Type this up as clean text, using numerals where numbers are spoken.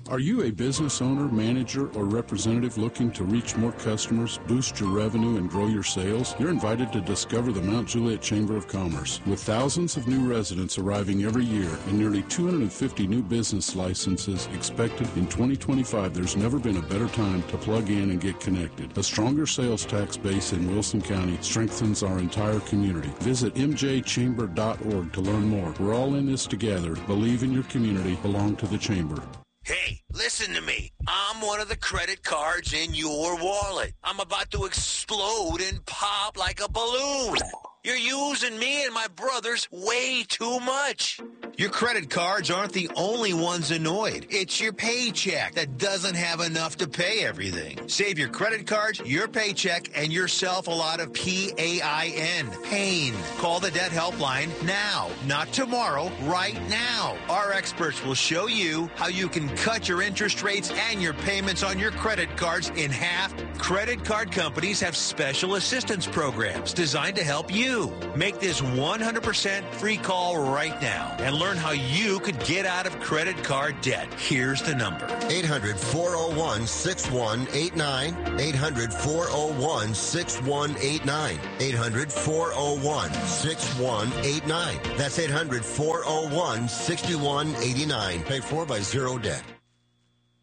Are you a business owner, manager, or representative looking to reach more customers, boost your revenue, and grow your sales? You're invited to discover the Mount Juliet Chamber of Commerce. With thousands of new residents arriving every year and nearly 250 new business licenses expected in 2025, there's never been a better time to plug in and get connected. A stronger sales tax base in Wilson County strengthens our entire community. Visit mjchamber.org to learn more. We're all in this together. Believe in your community. Belong to the Chamber. Hey, listen to me. I'm one of the credit cards in your wallet. I'm about to explode and pop like a balloon. You're using me and my brothers way too much. Your credit cards aren't the only ones annoyed. It's your paycheck that doesn't have enough to pay everything. Save your credit cards, your paycheck, and yourself a lot of PAIN. Pain. Call the debt helpline now. Not tomorrow, right now. Our experts will show you how you can cut your interest rates and your payments on your credit cards in half. Credit card companies have special assistance programs designed to help you. Make this 100% free call right now and learn how you could get out of credit card debt. Here's the number. 800-401-6189. 800-401-6189. 800-401-6189. That's 800-401-6189. Paid for by Zero Debt.